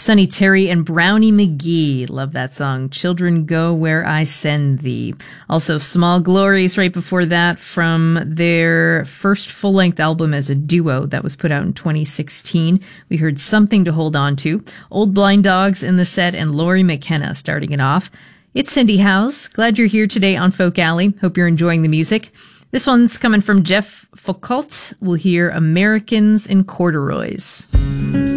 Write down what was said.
Sonny Terry and Brownie McGee. Love that song. Children Go Where I Send Thee. Also Small Glories right before that from their first full-length album as a duo that was put out in 2016. We heard Something to Hold On To. Old Blind Dogs in the set and Laurie McKenna starting it off. It's Cindy Howes. Glad you're here today on Folk Alley. Hope you're enjoying the music. This one's coming from Jeff Foucault. We'll hear Americans in Corduroys.